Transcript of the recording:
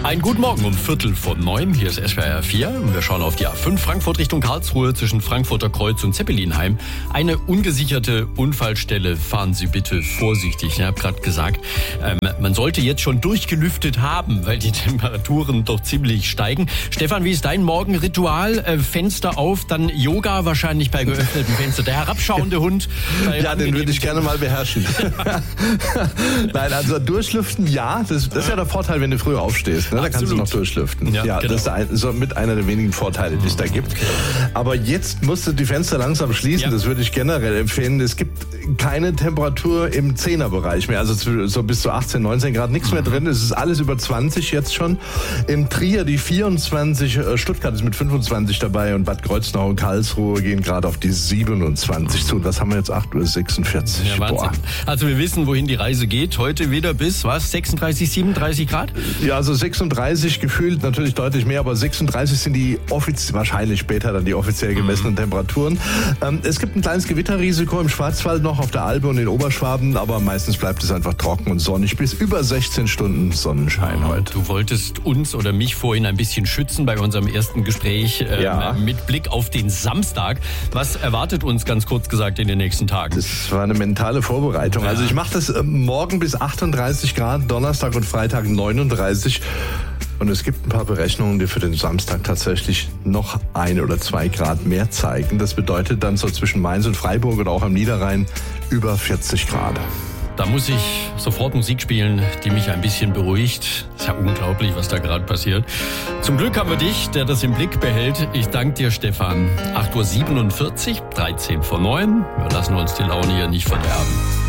Einen guten Morgen um 8:45. Hier ist SWR 4. Wir schauen auf die A5 Frankfurt Richtung Karlsruhe zwischen Frankfurter Kreuz und Zeppelinheim. Eine ungesicherte Unfallstelle. Fahren Sie bitte vorsichtig. Ich habe gerade gesagt, man sollte jetzt schon durchgelüftet haben, weil die Temperaturen doch ziemlich steigen. Stefan, wie ist dein Morgenritual? Fenster auf, dann Yoga wahrscheinlich bei geöffnetem Fenster. Der herabschauende Hund. Ja, den würde ich gerne mal beherrschen. Nein, also durchlüften, ja. Das ist ja der Vorteil, wenn du früh aufstehst. Ne? Da kannst du noch durchlüften. Ja, genau. Das ist so mit einer der wenigen Vorteile, die es da gibt. Aber jetzt musst du die Fenster langsam schließen. Ja. Das würde ich generell empfehlen. Es gibt keine Temperatur im 10er-Bereich mehr. Also so bis zu 18, 19 Grad, nichts mehr drin. Es ist alles über 20 jetzt schon. Im Trier die 24, Stuttgart ist mit 25 dabei und Bad Kreuznach und Karlsruhe gehen gerade auf die 27 zu. Was haben wir jetzt? 8:46 Uhr. Ja, Wahnsinn. Boah. Also wir wissen, wohin die Reise geht. Heute wieder bis, 36, 37 Grad? Ja, also 36 gefühlt natürlich deutlich mehr, aber 36 sind die wahrscheinlich später dann die offiziell gemessenen Temperaturen. Es gibt ein kleines Gewitterrisiko im Schwarzwald noch, auf der Alpe und in Oberschwaben, aber meistens bleibt es einfach trocken und sonnig bis über 16 Stunden Sonnenschein heute. Du wolltest uns oder mich vorhin ein bisschen schützen bei unserem ersten Gespräch mit Blick auf den Samstag. Was erwartet uns, ganz kurz gesagt, in den nächsten Tagen? Das war eine mentale Vorbereitung. Also ich mache das morgen bis 38 Grad, Donnerstag und Freitag 39. Und es gibt ein paar Berechnungen, die für den Samstag tatsächlich noch 1 oder 2 Grad mehr zeigen. Das bedeutet dann so zwischen Mainz und Freiburg oder auch am Niederrhein über 40 Grad. Da muss ich sofort Musik spielen, die mich ein bisschen beruhigt. Ist ja unglaublich, was da gerade passiert. Zum Glück haben wir dich, der das im Blick behält. Ich danke dir, Stefan. 8:47 Uhr, 13 vor 9. Wir lassen uns die Laune hier nicht verderben.